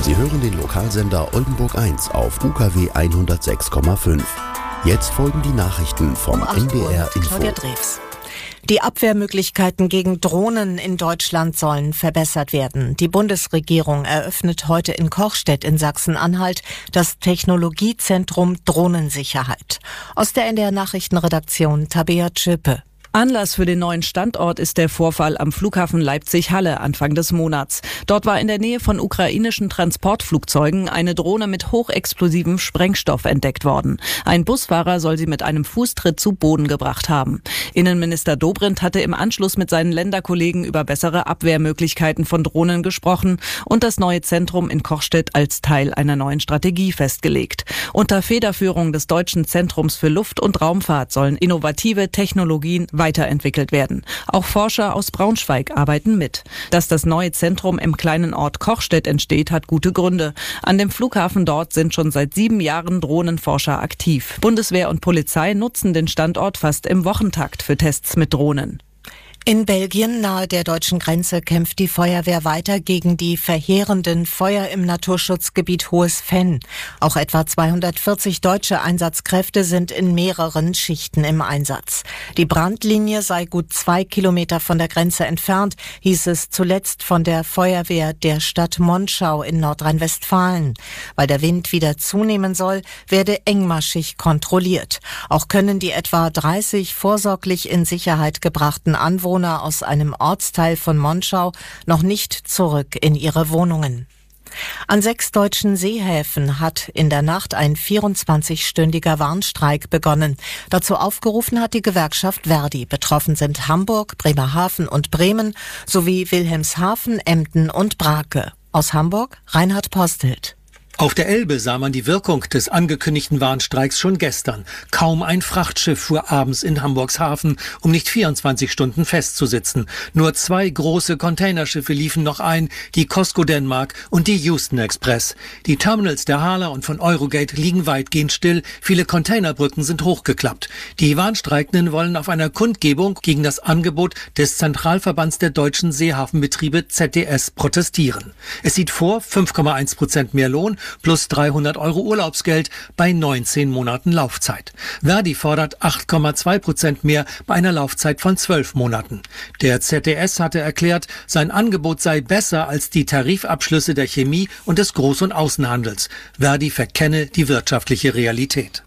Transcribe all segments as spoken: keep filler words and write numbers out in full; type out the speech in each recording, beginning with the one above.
Sie hören den Lokalsender Oldenburg eins auf U K W hundertsechs Komma fünf. Jetzt folgen die Nachrichten vom N D R Info. Die Abwehrmöglichkeiten gegen Drohnen in Deutschland sollen verbessert werden. Die Bundesregierung eröffnet heute in Kochstedt in Sachsen-Anhalt das Technologiezentrum Drohnensicherheit. Aus der N D R Nachrichtenredaktion Tabea Zschöpe. Anlass für den neuen Standort ist der Vorfall am Flughafen Leipzig-Halle Anfang des Monats. Dort war in der Nähe von ukrainischen Transportflugzeugen eine Drohne mit hochexplosivem Sprengstoff entdeckt worden. Ein Busfahrer soll sie mit einem Fußtritt zu Boden gebracht haben. Innenminister Dobrindt hatte im Anschluss mit seinen Länderkollegen über bessere Abwehrmöglichkeiten von Drohnen gesprochen und das neue Zentrum in Kochstedt als Teil einer neuen Strategie festgelegt. Unter Federführung des Deutschen Zentrums für Luft- und Raumfahrt sollen innovative Technologien weiterentwickelt werden. Auch Forscher aus Braunschweig arbeiten mit. Dass das neue Zentrum im kleinen Ort Kochstedt entsteht, hat gute Gründe. An dem Flughafen dort sind schon seit sieben Jahren Drohnenforscher aktiv. Bundeswehr und Polizei nutzen den Standort fast im Wochentakt für Tests mit Drohnen. In Belgien nahe der deutschen Grenze kämpft die Feuerwehr weiter gegen die verheerenden Feuer im Naturschutzgebiet Hohes Venn. Auch etwa zweihundertvierzig deutsche Einsatzkräfte sind in mehreren Schichten im Einsatz. Die Brandlinie sei gut zwei Kilometer von der Grenze entfernt, hieß es zuletzt von der Feuerwehr der Stadt Monschau in Nordrhein-Westfalen. Weil der Wind wieder zunehmen soll, werde engmaschig kontrolliert. Auch können die etwa dreißig vorsorglich in Sicherheit gebrachten Anwohner aus einem Ortsteil von Monschau noch nicht zurück in ihre Wohnungen. An sechs deutschen Seehäfen hat in der Nacht ein vierundzwanzigstündiger Warnstreik begonnen. Dazu aufgerufen hat die Gewerkschaft Verdi. Betroffen sind Hamburg, Bremerhaven und Bremen sowie Wilhelmshaven, Emden und Brake. Aus Hamburg Reinhard Postelt. Auf der Elbe sah man die Wirkung des angekündigten Warnstreiks schon gestern. Kaum ein Frachtschiff fuhr abends in Hamburgs Hafen, um nicht vierundzwanzig Stunden festzusitzen. Nur zwei große Containerschiffe liefen noch ein, die Cosco Denmark und die Houston Express. Die Terminals der Hala und von Eurogate liegen weitgehend still, viele Containerbrücken sind hochgeklappt. Die Warnstreikenden wollen auf einer Kundgebung gegen das Angebot des Zentralverbands der deutschen Seehafenbetriebe Z D S protestieren. Es sieht vor, fünf Komma eins Prozent mehr Lohn plus dreihundert Euro Urlaubsgeld bei neunzehn Monaten Laufzeit. Verdi fordert acht Komma zwei Prozent mehr bei einer Laufzeit von zwölf Monaten. Der Z D S hatte erklärt, sein Angebot sei besser als die Tarifabschlüsse der Chemie und des Groß- und Außenhandels. Verdi verkenne die wirtschaftliche Realität.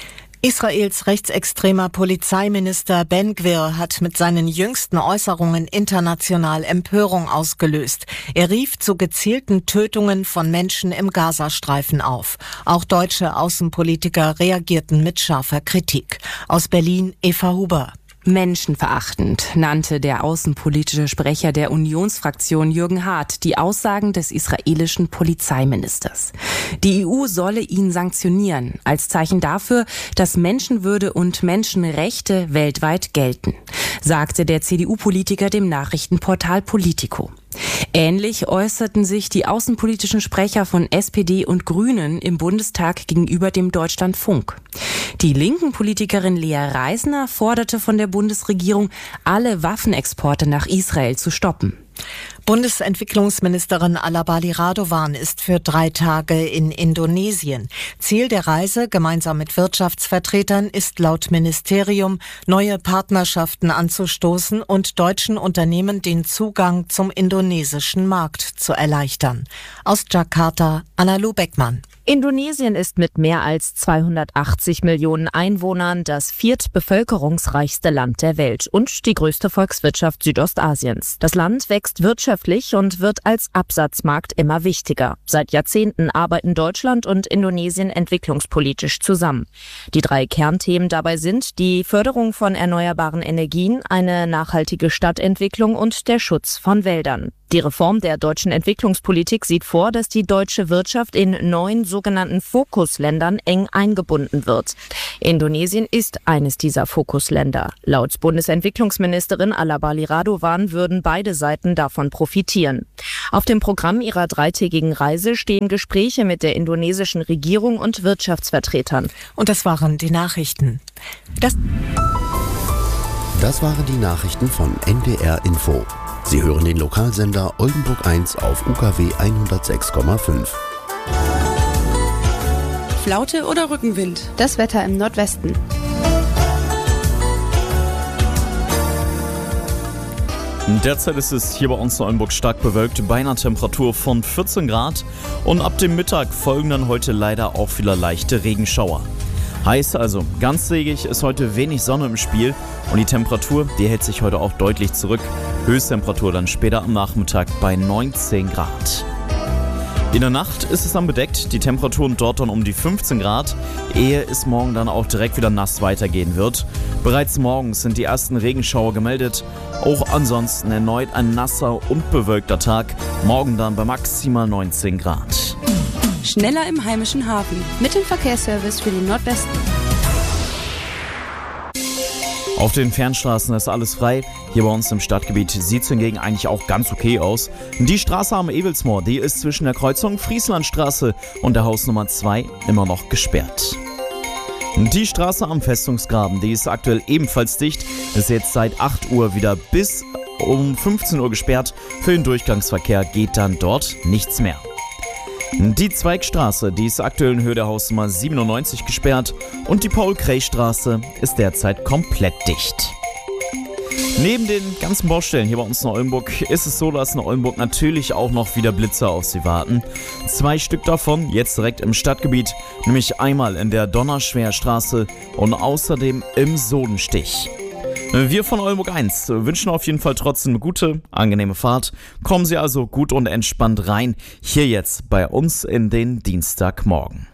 Israels rechtsextremer Polizeiminister Ben Gvir hat mit seinen jüngsten Äußerungen international Empörung ausgelöst. Er rief zu gezielten Tötungen von Menschen im Gazastreifen auf. Auch deutsche Außenpolitiker reagierten mit scharfer Kritik. Aus Berlin Eva Huber. Menschenverachtend nannte der außenpolitische Sprecher der Unionsfraktion Jürgen Hart die Aussagen des israelischen Polizeiministers. Die E U solle ihn sanktionieren, als Zeichen dafür, dass Menschenwürde und Menschenrechte weltweit gelten, sagte der C D U-Politiker dem Nachrichtenportal Politico. Ähnlich äußerten sich die außenpolitischen Sprecher von S P D und Grünen im Bundestag gegenüber dem Deutschlandfunk. Die linken Politikerin Lea Reisner forderte von der Bundesregierung, alle Waffenexporte nach Israel zu stoppen. Bundesentwicklungsministerin Alabali Radovan ist für drei Tage in Indonesien. Ziel der Reise, gemeinsam mit Wirtschaftsvertretern, ist laut Ministerium, neue Partnerschaften anzustoßen und deutschen Unternehmen den Zugang zum indonesischen Markt zu erleichtern. Aus Jakarta, Analu Beckmann. Indonesien ist mit mehr als zweihundertachtzig Millionen Einwohnern das viertbevölkerungsreichste Land der Welt und die größte Volkswirtschaft Südostasiens. Das Land wächst wirtschaftlich und wird als Absatzmarkt immer wichtiger. Seit Jahrzehnten arbeiten Deutschland und Indonesien entwicklungspolitisch zusammen. Die drei Kernthemen dabei sind die Förderung von erneuerbaren Energien, eine nachhaltige Stadtentwicklung und der Schutz von Wäldern. Die Reform der deutschen Entwicklungspolitik sieht vor, dass die deutsche Wirtschaft in neun sogenannten Fokusländern eng eingebunden wird. Indonesien ist eines dieser Fokusländer. Laut Bundesentwicklungsministerin Alabali Radovan würden beide Seiten davon profitieren. Auf dem Programm ihrer dreitägigen Reise stehen Gespräche mit der indonesischen Regierung und Wirtschaftsvertretern. Und das waren die Nachrichten. Das, das waren die Nachrichten von N D R Info. Sie hören den Lokalsender Oldenburg eins auf U K W hundertsechs Komma fünf. Flaute oder Rückenwind? Das Wetter im Nordwesten. Derzeit ist es hier bei uns in Oldenburg stark bewölkt, bei einer Temperatur von vierzehn Grad. Und ab dem Mittag folgen dann heute leider auch wieder leichte Regenschauer. Heißt also, ganztägig ist heute wenig Sonne im Spiel und die Temperatur, die hält sich heute auch deutlich zurück. Höchsttemperatur dann später am Nachmittag bei neunzehn Grad. In der Nacht ist es dann bedeckt, die Temperaturen dort dann um die fünfzehn Grad, ehe es morgen dann auch direkt wieder nass weitergehen wird. Bereits morgens sind die ersten Regenschauer gemeldet, auch ansonsten erneut ein nasser und bewölkter Tag, morgen dann bei maximal neunzehn Grad. Schneller im heimischen Hafen. Mit dem Verkehrsservice für den Nordwesten. Auf den Fernstraßen ist alles frei. Hier bei uns im Stadtgebiet sieht es hingegen eigentlich auch ganz okay aus. Die Straße am Ebelsmoor, die ist zwischen der Kreuzung Frieslandstraße und der Hausnummer zwei immer noch gesperrt. Die Straße am Festungsgraben, die ist aktuell ebenfalls dicht, ist jetzt seit acht Uhr wieder bis um fünfzehn Uhr gesperrt. Für den Durchgangsverkehr geht dann dort nichts mehr. Die Zweigstraße, die ist aktuell in Höhe der Hausnummer siebenundneunzig gesperrt und die Paul-Kray-Straße ist derzeit komplett dicht. Neben den ganzen Baustellen hier bei uns in Oldenburg ist es so, dass in Oldenburg natürlich auch noch wieder Blitzer auf Sie warten. Zwei Stück davon jetzt direkt im Stadtgebiet, nämlich einmal in der Donnerschwerstraße und außerdem im Sodenstich. Wir von Oldenburg eins wünschen auf jeden Fall trotzdem eine gute, angenehme Fahrt. Kommen Sie also gut und entspannt rein, hier jetzt bei uns in den Dienstagmorgen.